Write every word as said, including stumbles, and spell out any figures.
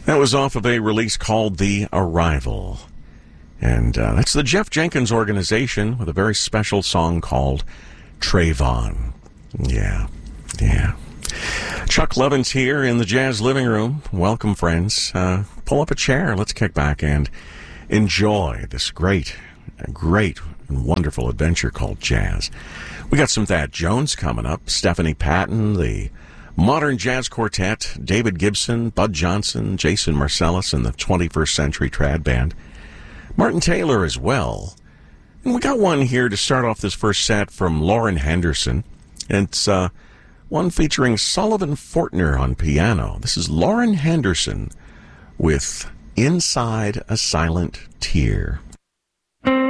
That was off of a release called The Arrival. And uh, that's the Jeff Jenkins Organization with a very special song called Trayvon. Yeah, yeah. Chuck Levin's here in the Jazz Living Room. Welcome, friends. Uh, pull up a chair. Let's kick back and enjoy this great, great, and wonderful adventure called jazz. We got some Thad Jones coming up, Stephanie Patton, the Modern Jazz Quartet, David Gibson, Bud Johnson, Jason Marcellus, and the twenty-first Century Trad Band. Martin Taylor as well. And we got one here to start off this first set from Lauren Henderson. It's uh, one featuring Sullivan Fortner on piano. This is Lauren Henderson with Inside a Silent Tear.